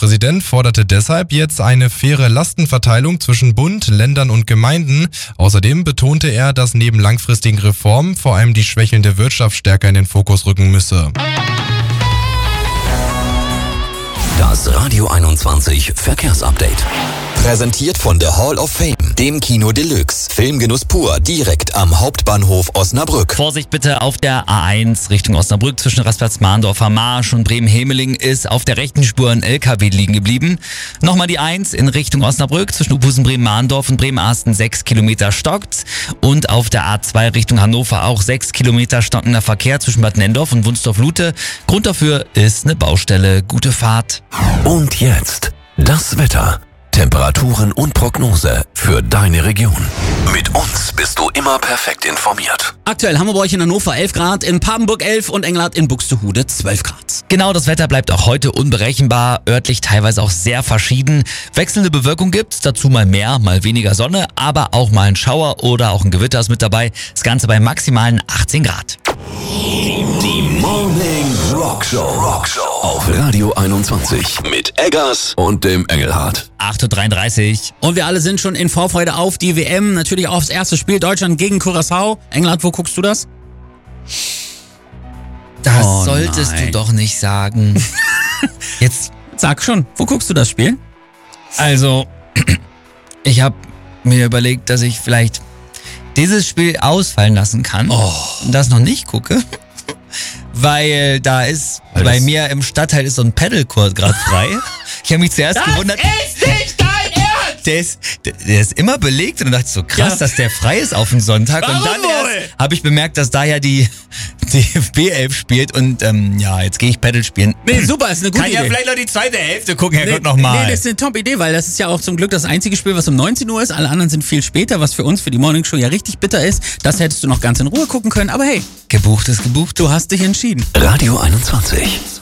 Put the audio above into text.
Bundespräsident forderte deshalb jetzt eine faire Lastenverteilung zwischen Bund, Ländern und Gemeinden. Außerdem betonte er, dass neben langfristigen Reformen vor allem die schwächelnde Wirtschaft stärker in den Fokus rücken müsse. Das Radio 21 Verkehrsupdate. Präsentiert von der Hall of Fame, dem Kino Deluxe. Filmgenuss pur, direkt am Hauptbahnhof Osnabrück. Vorsicht bitte auf der A1 Richtung Osnabrück zwischen Rasplatz-Mahndorfer Marsch und Bremen-Hemeling ist auf der rechten Spur ein LKW liegen geblieben. Nochmal die 1 in Richtung Osnabrück zwischen Uphusen, Bremen-Mahndorf und Bremen-Asten 6 Kilometer stockt. Und auf der A2 Richtung Hannover auch 6 Kilometer stockender Verkehr zwischen Bad Nendorf und Wunsdorf-Lute. Grund dafür ist eine Baustelle. Gute Fahrt. Und jetzt das Wetter. Temperaturen und Prognose für deine Region. Mit uns bist du immer perfekt informiert. Aktuell haben wir bei euch in Hannover 11 Grad, in Papenburg 11 und Engelhardt in Buxtehude 12 Grad. Genau, das Wetter bleibt auch heute unberechenbar, örtlich teilweise auch sehr verschieden. Wechselnde Bewölkung gibt's, dazu mal mehr, mal weniger Sonne, aber auch mal ein Schauer oder auch ein Gewitter ist mit dabei. Das Ganze bei maximalen 18 Grad. Die Morning Rockshow auf Radio 21 mit Eggers und dem Engelhardt. 8.33 Uhr. Und wir alle sind schon in Vorfreude auf die WM, natürlich auch aufs erste Spiel Deutschland gegen Curaçao. Engelhardt, wo guckst du das? Das solltest du doch nicht sagen. Jetzt Sag schon, wo guckst du das Spiel? Also, ich habe mir überlegt, dass ich vielleicht dieses Spiel ausfallen lassen kann und das noch nicht gucke, weil da ist bei mir im Stadtteil ist so ein Pedalcourt gerade frei. Ich habe mich zuerst gewundert. Ist nicht dein Ernst! Der ist immer belegt und dann dachte ich so, krass, dass der frei ist auf den Sonntag. Warum und dann wohl? habe ich bemerkt, dass da ja die DFB 11 spielt und jetzt gehe ich Pedal spielen. Nee, super, ist eine gute Kann Idee. ja vielleicht noch die zweite Hälfte gucken, Herrgott, nochmal. Nee, das ist eine Top-Idee, weil das ist ja auch zum Glück das einzige Spiel, was um 19 Uhr ist. Alle anderen sind viel später, was für uns, für die Morning Show ja richtig bitter ist. Das hättest du noch ganz in Ruhe gucken können, aber hey. Gebucht ist gebucht. Du hast dich entschieden. Radio 21.